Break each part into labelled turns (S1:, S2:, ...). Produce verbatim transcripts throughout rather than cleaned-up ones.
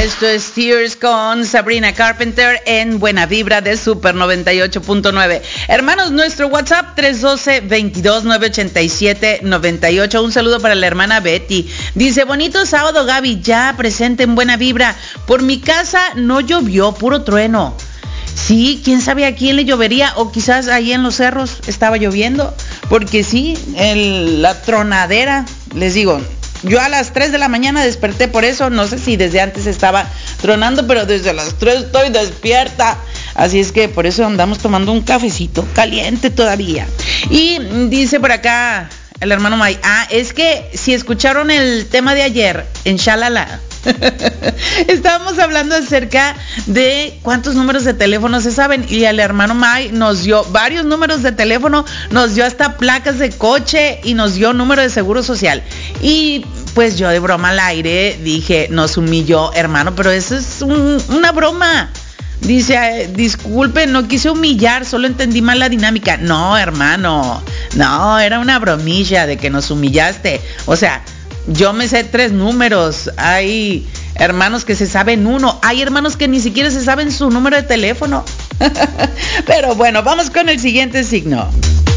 S1: Esto es Tears con Sabrina Carpenter en Buena Vibra de Super noventa y ocho punto nueve. Hermanos, nuestro WhatsApp tres uno dos, veintidós, novecientos ochenta y siete, noventa y ocho. Un saludo para la hermana Betty. Dice, bonito sábado, Gaby, ya presente en Buena Vibra. Por mi casa no llovió, puro trueno. Sí, quién sabe a quién le llovería, o quizás ahí en los cerros estaba lloviendo, porque sí, el, la tronadera, les digo, yo a las tres de la mañana desperté por eso, no sé si desde antes estaba tronando, pero desde las tres estoy despierta, así es que por eso andamos tomando un cafecito caliente todavía. Y dice por acá el hermano May, ah, es que si escucharon el tema de ayer en Shalala, estábamos hablando acerca de cuántos números de teléfono se saben, y el hermano May nos dio varios números de teléfono, nos dio hasta placas de coche y nos dio número de seguro social. Y pues yo de broma al aire dije, nos humilló, hermano, pero eso es un, una broma. Dice, disculpe, no quise humillar, solo entendí mal la dinámica. No, hermano, no, era una bromilla de que nos humillaste. O sea, yo me sé tres números, hay hermanos que se saben uno, hay hermanos que ni siquiera se saben su número de teléfono. Pero bueno, vamos con el siguiente signo.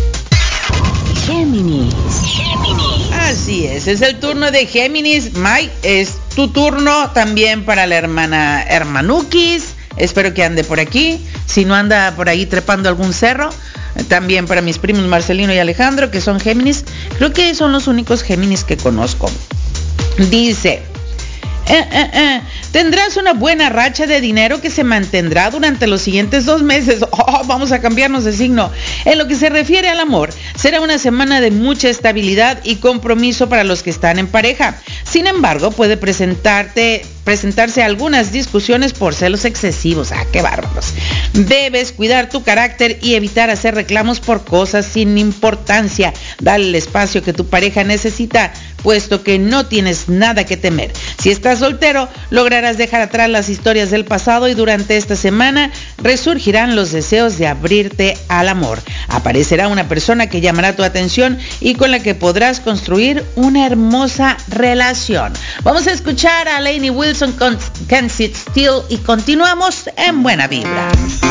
S2: Géminis. Géminis.
S1: Así es, es el turno de Géminis. May, es tu turno también para la hermana Hermanukis. Espero que ande por aquí. Si no anda por ahí trepando algún cerro. También para mis primos Marcelino y Alejandro, que son Géminis. Creo que son los únicos Géminis que conozco. Dice, eh, eh, eh, tendrás una buena racha de dinero que se mantendrá durante los siguientes dos meses. Oh, vamos a cambiarnos de signo. En lo que se refiere al amor, será una semana de mucha estabilidad y compromiso para los que están en pareja. Sin embargo, puede presentarte... presentarse algunas discusiones por celos excesivos. Ah, qué bárbaros. Debes cuidar tu carácter y evitar hacer reclamos por cosas sin importancia. Dale el espacio que tu pareja necesita, puesto que no tienes nada que temer. Si estás soltero, lograrás dejar atrás las historias del pasado y durante esta semana resurgirán los deseos de abrirte al amor. Aparecerá una persona que llamará tu atención y con la que podrás construir una hermosa relación. Vamos a escuchar a Lainey Wilson con Can't Sit Still y continuamos en Buena Vibra.